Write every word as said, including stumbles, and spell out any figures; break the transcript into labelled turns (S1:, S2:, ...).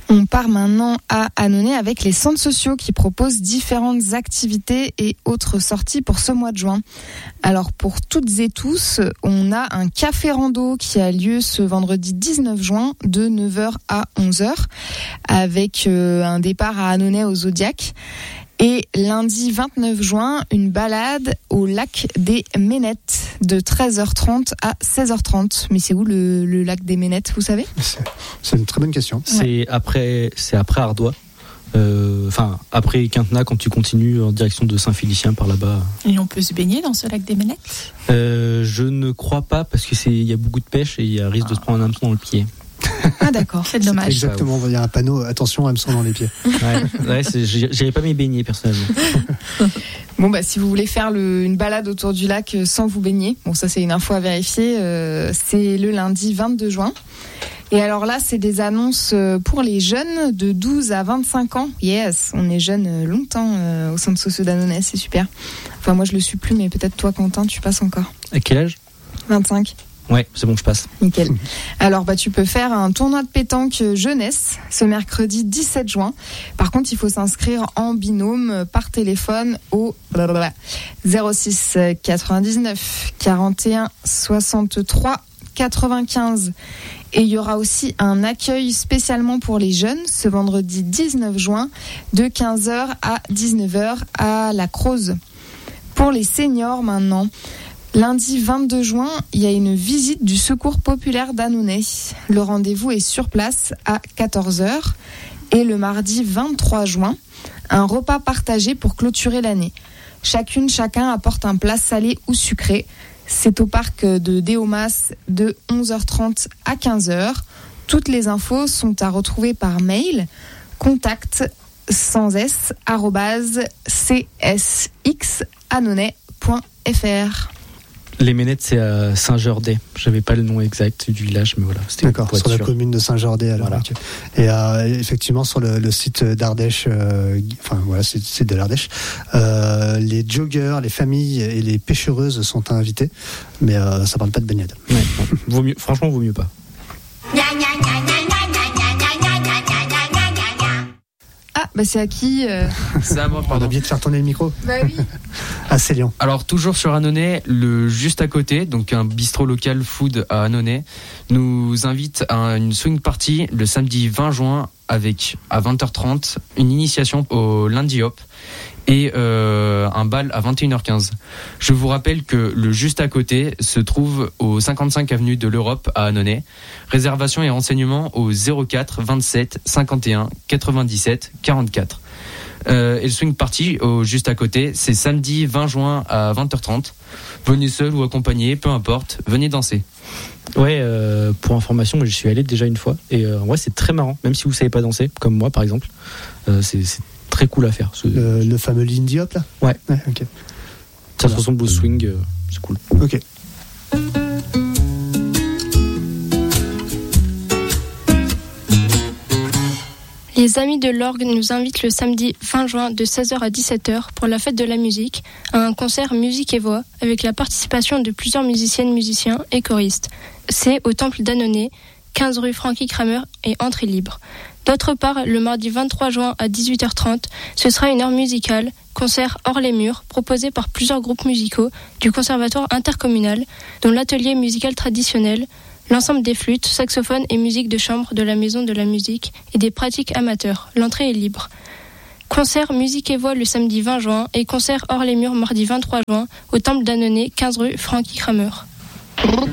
S1: On part maintenant à Annonay avec les centres sociaux qui proposent différentes activités et autres sorties pour ce mois de juin. Alors pour toutes et tous, on a un café rando qui a lieu ce vendredi dix-neuf juin de neuf heures à onze heures avec un départ à Annonay au Zodiac. Et lundi vingt-neuf juin, une balade au lac des Ménettes de treize heures trente à seize heures trente. Mais c'est où le, le lac des Ménettes, vous savez ?
S2: c'est, c'est une très bonne question.
S3: C'est ouais. après, c'est après Ardois. Enfin, euh, après Quintenat, quand tu continues en direction de Saint-Félicien par là-bas.
S4: Et on peut se baigner dans ce lac des Ménettes ?
S3: euh, Je ne crois pas parce que c'est il y a beaucoup de pêche et il y a risque ah. de se prendre un hameçon dans le pied.
S1: Ah d'accord, c'est dommage.
S2: Exactement, il y a un panneau, attention, hameçon dans les pieds.
S3: Ouais, ouais c'est, j'irai pas m'y baigner personnellement.
S1: Bon bah si vous voulez faire le, une balade autour du lac sans vous baigner, bon ça c'est une info à vérifier, euh, c'est le lundi vingt-deux juin. Et alors là c'est des annonces pour les jeunes de douze à vingt-cinq ans. Yes, on est jeunes longtemps euh, au centre social d'Annonay, c'est super. Enfin moi je le suis plus, mais peut-être toi Quentin tu passes encore.
S3: À quel âge ?
S1: vingt-cinq.
S3: Ouais, c'est bon, je passe.
S1: Nickel. Alors, bah, tu peux faire un tournoi de pétanque jeunesse ce mercredi dix-sept juin. Par contre, il faut s'inscrire en binôme par téléphone au zéro six quatre-vingt-dix-neuf quarante et un soixante-trois quatre-vingt-quinze. Et il y aura aussi un accueil spécialement pour les jeunes ce vendredi dix-neuf juin de quinze heures à dix-neuf heures à la Croze. Pour les seniors maintenant, lundi vingt-deux juin, il y a une visite du Secours populaire d'Annonay. Le rendez-vous est sur place à quatorze heures. Et le mardi vingt-trois juin, un repas partagé pour clôturer l'année. Chacune, chacun apporte un plat salé ou sucré. C'est au parc de Déomas de onze heures trente à quinze heures. Toutes les infos sont à retrouver par mail. Contact sans s arobase c s x annonay point f r.
S3: Les Ménettes, c'est à Saint-Jordet. J'avais pas le nom exact du village, mais voilà. C'était
S2: D'accord, sur la commune de Saint-Jordet. Alors,
S3: voilà.
S2: Okay. Et euh, effectivement, sur le, le site d'Ardèche, euh, enfin voilà, c'est le site de l'Ardèche, euh, les joggeurs, les familles et les pêchereuses sont invités, mais euh, ça parle pas de baignade.
S3: Ouais, vaut mieux, franchement, vaut mieux pas.
S1: Ah, bah c'est à qui euh...
S5: C'est à moi, pardon.
S2: On a oublié de faire tourner le micro.
S1: Bah oui.
S2: Ah, c'est Lyon.
S5: Alors, toujours sur Annonay, le juste à côté, donc un bistrot local food à Annonay, nous invite à une swing party le samedi vingt juin avec, à vingt heures trente, une initiation au Lindy Hop et euh, un bal à vingt et une heures quinze. Je vous rappelle que le juste à côté se trouve au cinquante-cinq avenue de l'Europe à Annonay. Réservation et renseignements au zéro quatre vingt-sept cinquante et un quatre-vingt-dix-sept quarante-quatre. Euh, et le swing party au juste à côté, c'est samedi vingt juin à vingt heures trente. Venez seul ou accompagné, peu importe, venez danser.
S3: Ouais, euh, pour information, moi, je suis allé déjà une fois et euh, ouais, c'est très marrant, même si vous savez pas danser, comme moi par exemple. Euh, c'est, c'est très cool à faire. Ce...
S2: Le, le fameux Lindy Hop là.
S3: Ouais.
S2: Ouais, ok.
S3: Ça se ressemble au swing, euh, c'est cool.
S2: Ok.
S6: Les Amis de l'Orgue nous invitent le samedi vingt juin de seize heures à dix-sept heures pour la fête de la musique à un concert musique et voix avec la participation de plusieurs musiciennes, musiciens et choristes. C'est au Temple d'Annonay, quinze rue Francky Kramer et entrée libre. D'autre part, le mardi vingt-trois juin à dix-huit heures trente, ce sera une heure musicale, concert hors les murs, proposé par plusieurs groupes musicaux du Conservatoire intercommunal, dont l'atelier musical traditionnel, l'ensemble des flûtes, saxophones et musique de chambre de la Maison de la Musique et des pratiques amateurs. L'entrée est libre. Concert musique et voix le samedi vingt juin et concert hors les murs mardi vingt-trois juin au Temple d'Annonay, quinze rue Francky Kramer.